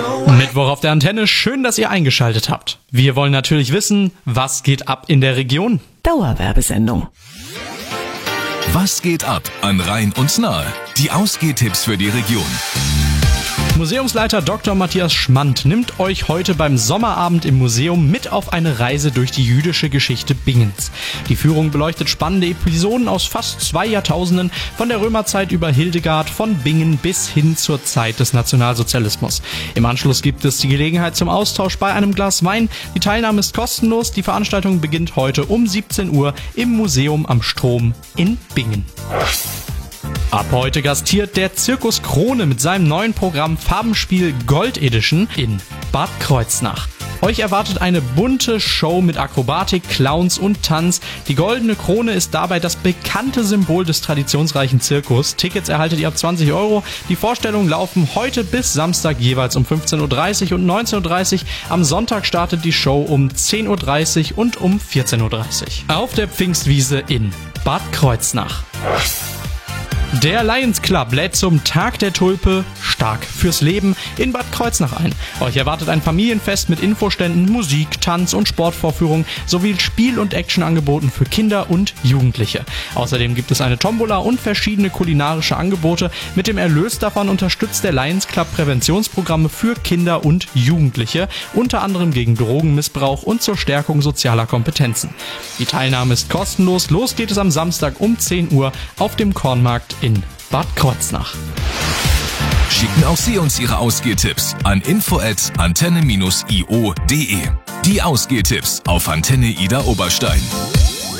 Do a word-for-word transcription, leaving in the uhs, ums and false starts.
Mittwoch auf der Antenne, schön, dass ihr eingeschaltet habt. Wir wollen natürlich wissen, was geht ab in der Region? Dauerwerbesendung. Was geht ab an Rhein und Nahe? Die Ausgehtipps für die Region. Museumsleiter Doktor Matthias Schmand nimmt euch heute beim Sommerabend im Museum mit auf eine Reise durch die jüdische Geschichte Bingens. Die Führung beleuchtet spannende Episoden aus fast zwei Jahrtausenden, von der Römerzeit über Hildegard, von Bingen bis hin zur Zeit des Nationalsozialismus. Im Anschluss gibt es die Gelegenheit zum Austausch bei einem Glas Wein. Die Teilnahme ist kostenlos. Die Veranstaltung beginnt heute um siebzehn Uhr im Museum am Strom in Bingen. Ab heute gastiert der Zirkus Krone mit seinem neuen Programm Farbenspiel Gold Edition in Bad Kreuznach. Euch erwartet eine bunte Show mit Akrobatik, Clowns und Tanz. Die goldene Krone ist dabei das bekannte Symbol des traditionsreichen Zirkus. Tickets erhaltet ihr ab zwanzig Euro. Die Vorstellungen laufen heute bis Samstag jeweils um fünfzehn Uhr dreißig und neunzehn Uhr dreißig. Am Sonntag startet die Show um zehn Uhr dreißig und um vierzehn Uhr dreißig. Auf der Pfingstwiese in Bad Kreuznach. Der Lions Club lädt zum Tag der Tulpe stark fürs Leben in Bad Kreuznach ein. Euch erwartet ein Familienfest mit Infoständen, Musik, Tanz und Sportvorführungen sowie Spiel- und Actionangeboten für Kinder und Jugendliche. Außerdem gibt es eine Tombola und verschiedene kulinarische Angebote. Mit dem Erlös davon unterstützt der Lions Club Präventionsprogramme für Kinder und Jugendliche, unter anderem gegen Drogenmissbrauch und zur Stärkung sozialer Kompetenzen. Die Teilnahme ist kostenlos. Los geht es am Samstag um zehn Uhr auf dem Kornmarkt in Bad Kreuznach. Schicken auch Sie uns Ihre Ausgehtipps an info at antenne dash io punkt de. Die Ausgehtipps auf Antenne Ida Oberstein.